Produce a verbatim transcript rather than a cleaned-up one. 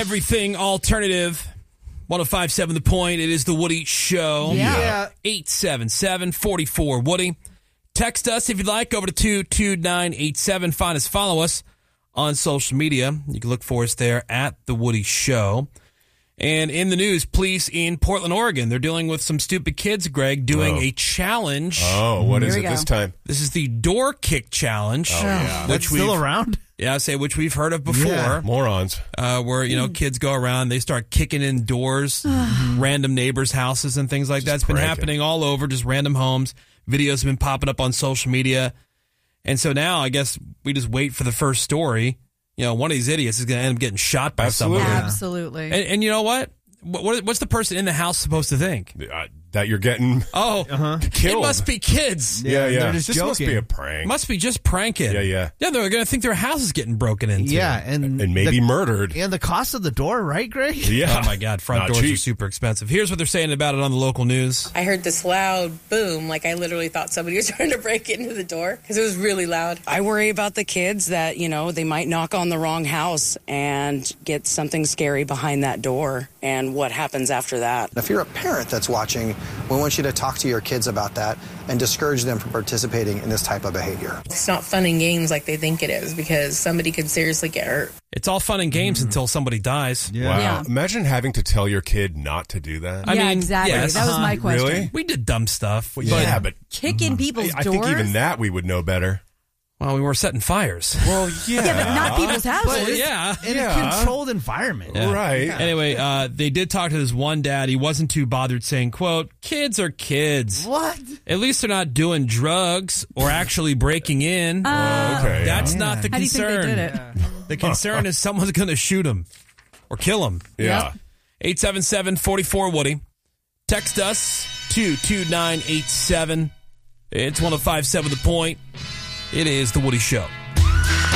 Everything alternative. one oh five point seven The Point. It is the Woody Show. Yeah. eight seven seven, four four, Woody. Text us if you'd like over to two two nine eight seven. Find us, follow us on social media. You can look for us there at the Woody Show. And in the news, police in Portland, Oregon, they're dealing with some stupid kids, Greg, doing Oh. a challenge. Oh, what Here is we it go. this time? This is the door kick challenge. Oh, yeah. Which That's still we've- around? Yeah, I say which we've heard of before. Yeah. Morons. Uh, where, you know, kids go around, they start kicking in doors, random neighbors' houses and things like that. It's been pranking. happening all over, just random homes. Videos have been popping up on social media. And so now I guess we just wait for the first story. You know, one of these idiots is going to end up getting shot by Absolutely. somebody. Absolutely. And, and you know what? what? What's the person in the house supposed to think? Uh, that you're getting Oh, killed. it must be kids. Yeah, yeah. they're just this must be joking. a prank. Must be just pranking. Yeah, yeah. Yeah, they're going to think their house is getting broken into. Yeah, and and maybe the, murdered. and the cost of the door, right, Greg? Yeah. Oh, my God. Front Not doors cheap. are super expensive. Here's what they're saying about it on the local news. I heard this loud boom, like I literally thought somebody was trying to break into the door because it was really loud. I worry about the kids that, you know, they might knock on the wrong house and get something scary behind that door, and what happens after that. If you're a parent that's watching, we want you to talk to your kids about that and discourage them from participating in this type of behavior. It's not fun and games like they think it is because somebody could seriously get hurt. It's all fun and games until somebody dies. Yeah. Wow. Yeah. Imagine having to tell your kid not to do that. I yeah, mean, exactly. yes. That was my question. Really? We did dumb stuff. Well, but, yeah, but Kick in people's I doors? think even that we would know better. well, we were setting fires. Well, yeah. Yeah, but not people's houses. Well, yeah. In Yeah. a controlled environment. Yeah. Right. Anyway, uh, they did talk to this one dad. He wasn't too bothered saying, quote, kids are kids. What? At least they're not doing drugs or actually breaking in. Uh, Okay. That's yeah. not the How do you think concern. they did it? The concern is someone's going to shoot him or kill him. Yeah. eight seven seven, four four, Woody. Text us, two two nine eight seven. It's one oh five point seven The Point. It is The Woody Show.